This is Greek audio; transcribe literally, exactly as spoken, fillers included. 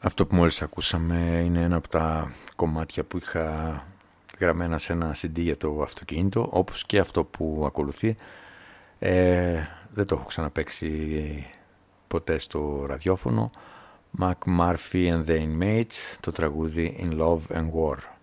Αυτό που μόλις ακούσαμε είναι ένα από τα κομμάτια που είχα γραμμένα σε ένα σι ντι για το αυτοκίνητο, όπως και αυτό που ακολουθεί. Ε, δεν το έχω ξαναπαίξει ποτέ στο ραδιόφωνο. Mac Murphy and the Inmates, το τραγούδι In Love and War.